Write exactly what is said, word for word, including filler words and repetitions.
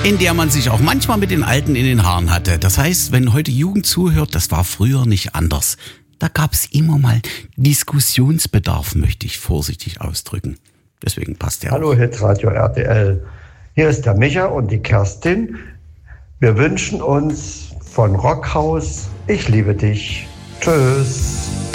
in der man sich auch manchmal mit den Alten in den Haaren hatte. Das heißt, wenn heute Jugend zuhört, das war früher nicht anders. Da gab es immer mal Diskussionsbedarf, möchte ich vorsichtig ausdrücken. Deswegen passt der. Hallo Hitradio R T L. Hier ist der Micha und die Kerstin. Wir wünschen uns von Rockhaus Ich liebe dich. Tschüss.